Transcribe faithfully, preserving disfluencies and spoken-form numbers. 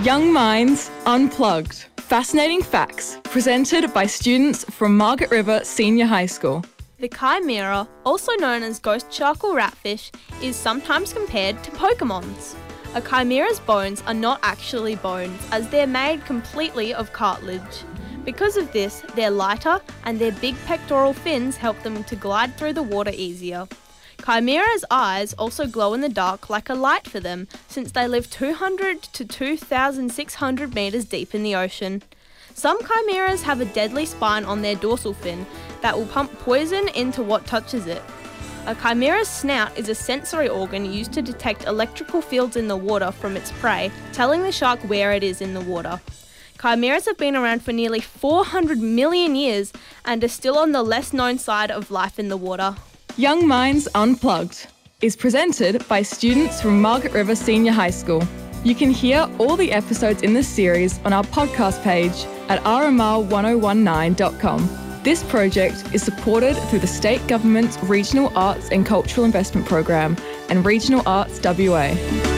Young Minds Unplugged. Fascinating facts presented by students from Margaret River Senior High School. The chimera, also known as ghost shark or ratfish, is sometimes compared to Pokemons. A chimera's bones are not actually bones, as they're made completely of cartilage. Because of this, they're lighter and their big pectoral fins help them to glide through the water easier. Chimera's eyes also glow in the dark like a light for them, since they live two hundred to two thousand six hundred metres deep in the ocean. Some chimeras have a deadly spine on their dorsal fin that will pump poison into what touches it. A chimera's snout is a sensory organ used to detect electrical fields in the water from its prey, telling the shark where it is in the water. Chimeras have been around for nearly four hundred million years and are still on the less known side of life in the water. Young Minds Unplugged is presented by students from Margaret River Senior High School. You can hear all the episodes in this series on our podcast page at r m r one oh one nine dot com. This project is supported through the State Government's Regional Arts and Cultural Investment Program and Regional Arts W A.